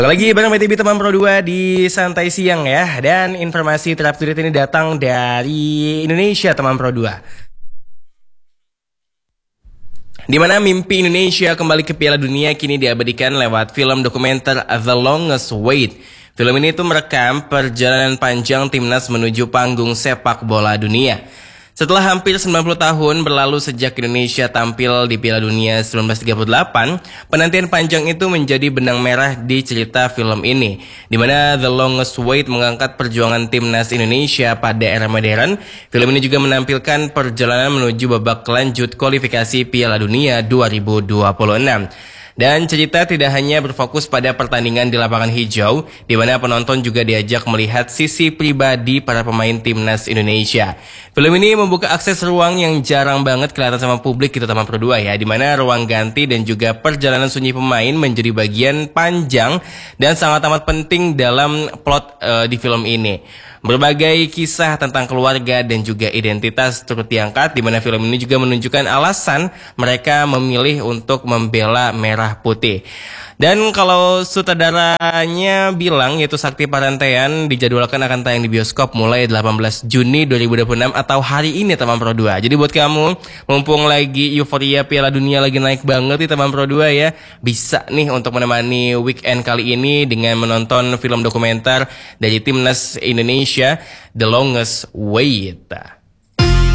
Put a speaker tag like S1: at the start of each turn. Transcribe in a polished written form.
S1: Lagi bareng BTB teman Pro 2 di Santai Siang ya. Dan informasi terupdate ini datang dari Indonesia teman Pro 2. Di mana mimpi Indonesia kembali ke Piala Dunia kini diabadikan lewat film dokumenter The Longest Wait. Film ini tuh merekam perjalanan panjang timnas menuju panggung sepak bola dunia. Setelah hampir 90 tahun berlalu sejak Indonesia tampil di Piala Dunia 1938, penantian panjang itu menjadi benang merah di cerita film ini, di mana The Longest Wait mengangkat perjuangan timnas Indonesia pada era modern. Film ini juga menampilkan perjalanan menuju babak lanjut kualifikasi Piala Dunia 2026. Dan cerita tidak hanya berfokus pada pertandingan di lapangan hijau, di mana penonton juga diajak melihat sisi pribadi para pemain timnas Indonesia. Film ini membuka akses ruang yang jarang banget kelihatan sama publik gitu teman Pro 2 ya, di mana ruang ganti dan juga perjalanan sunyi pemain menjadi bagian panjang dan sangat amat penting dalam plot di film ini. Berbagai kisah tentang keluarga dan juga identitas turut diangkat, di mana film ini juga menunjukkan alasan mereka memilih untuk membela merah putih. Dan kalau sutradaranya bilang, yaitu Sakti Parantaian, dijadwalkan akan tayang di bioskop mulai 18 Juni 2026 atau hari ini teman Pro 2. Jadi buat kamu, mumpung lagi euforia Piala Dunia lagi naik banget nih teman Pro 2 ya, bisa nih untuk menemani weekend kali ini dengan menonton film dokumenter dari timnas Indonesia The Longest Wait.